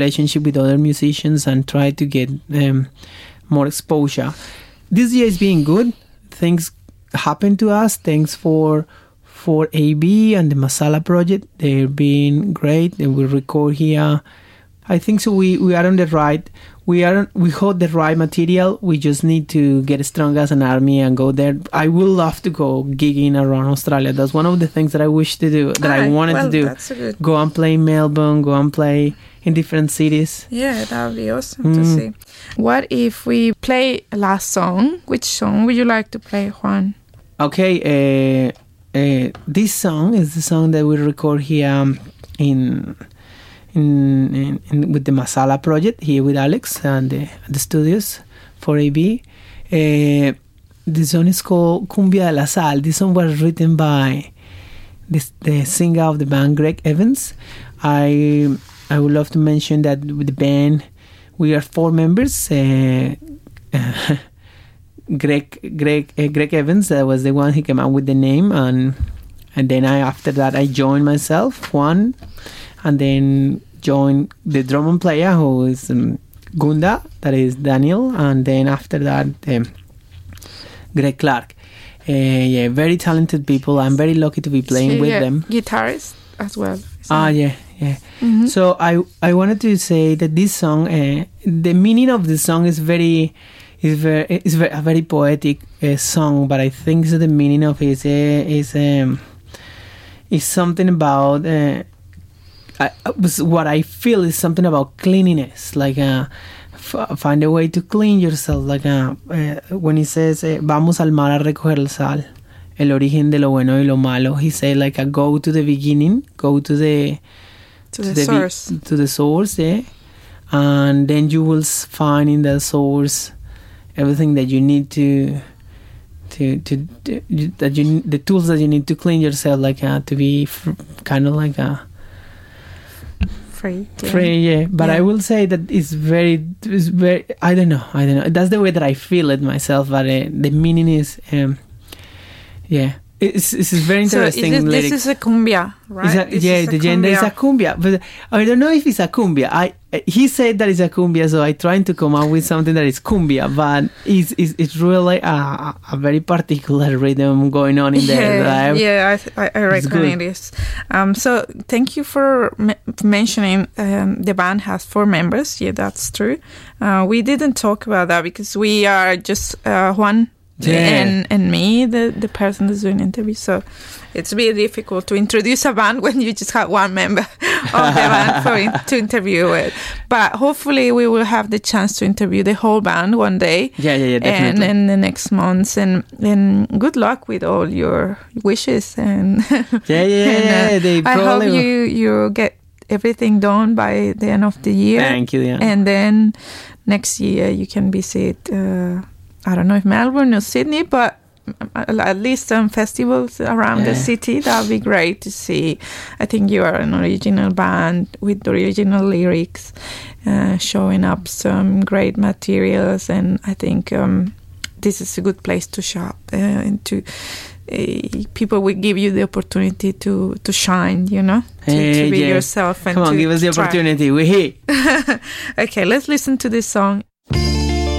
relationship with other musicians and try to get more exposure. This year is being good. Things happen to us. Thanks for AB and the Masala project. They're being great. They will record here. I think so. We are on the right. We hold the right material. We just need to get strong as an army and go there. I would love to go gigging around Australia. That's one of the things that I wish to do. I wanted to do. That's good. Go and play in Melbourne. Go and play in different cities. Yeah, that would be awesome to see. What if we play a last song? Which song would you like to play, Juan? Okay. This song is the song that we record here in with the Masala project here with Alex and the studios for AB. The song is called Cumbia de la Sal. This song was written by the singer of the band, Greg Evans. I would love to mention that with the band we are 4 members. Greg Evans, that was the one who came out with the name, and then after that I joined myself, Juan, and then joined the drum and player who is Gunda, that is Daniel, and then after that Greg Clark. Very talented people. I'm very lucky to be playing with them. Guitarist as well. Yeah. Mm-hmm. So I wanted to say that this song, the meaning of the song is a very poetic song, but I think the meaning of it is something about what I feel is something about cleanliness, like find a way to clean yourself, like when he says vamos al mar a recoger el sal, el origen de lo bueno y lo malo. He said like go to the beginning, go to the source, to the source, and then you will find in the source everything that you need the tools that you need to clean yourself, like to be kind of like free. But I will say that it's very I don't know, that's the way that I feel it myself, but the meaning is it's very interesting. So this is a cumbia, right? The genre is a cumbia, but I don't know if it's a cumbia. He said that it's a cumbia, so I tried to come up with something that is cumbia, but it's really a very particular rhythm going on in there. I reckon it is. So thank you for mentioning the band has 4 members. Yeah, that's true. We didn't talk about that because we are just Juan and me, the person that's doing the interview. So it's really difficult to introduce a band when you just have 1 member of the band to interview with. But hopefully we will have the chance to interview the whole band one day. Yeah, definitely. And in the next months. And good luck with all your wishes. And I hope you get everything done by the end of the year. Thank you. Yeah. And then next year you can visit I don't know if Melbourne or Sydney, but at least some festivals around the city. That would be great to see. I think you are an original band with original lyrics, showing up some great materials, and I think this is a good place to shop and to people will give you the opportunity to shine, to be yourself. And come on, give us the opportunity. We're here. Okay, let's listen to this song.